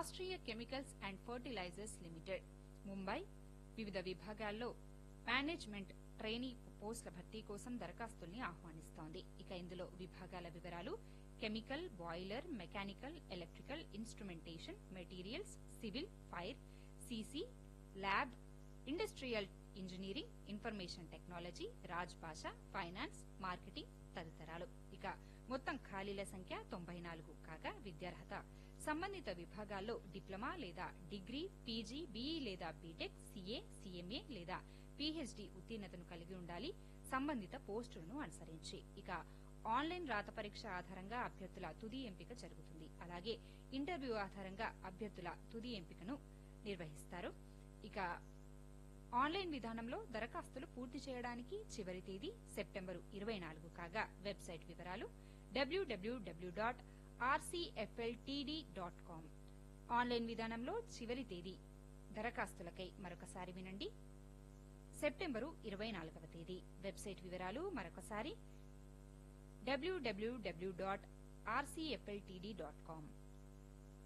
Rashtriya chemicals and fertilisers limited Mumbai వివిధ విభాగాల్లో management trainee పోస్టుల భర్తీ కోసం దరఖాస్తుల్ని ఆహ్వానిస్తోంది. ఇక ఇందులో విభాగాల వివరాలు: chemical, boiler, mechanical, electrical, instrumentation, materials, civil, fire, CC, lab, industrial engineering, information technology, Rajbhasha, finance, marketing తదితరాలు. ఇక మొత్తం ఖాళీల సంఖ్య 94 కాగా విద్యార్హత సంబంధిత విభాగాల్లో డిప్లొమా లేదా డిగ్రీ, పీజీ, బీఈ లేదా బీటెక్, సీఏ, సీఎంఏ లేదా పీహెచ్డీ ఉత్తీర్ణతను కలిగి ఉండాలి సంబంధిత పోస్టులను అనుసరించి. ఇక ఆన్లైన్ రాత పరీక్ష ఆధారంగా అభ్యర్థుల తుది ఎంపిక జరుగుతుంది. అలాగే ఇంటర్వ్యూ ఆధారంగా అభ్యర్థుల తుది ఎంపికను నిర్వహిస్తారు. ఇక ఆన్లైన్ విధానంలో దరఖాస్తులు పూర్తి చేయడానికి చివరి తేదీ సెప్టెంబరు 24 కాగా వెబ్సైట్ వివరాలు www.rcfltd.com. ఆన్లైన్ విధానంలో చివరి తేదీ దరఖాస్తులకై మరొకసారి వినండి, సెప్టెంబరు 24వ తేదీ. వెబ్సైట్ వివరాలు మరొకసారి www.rcfltd.com.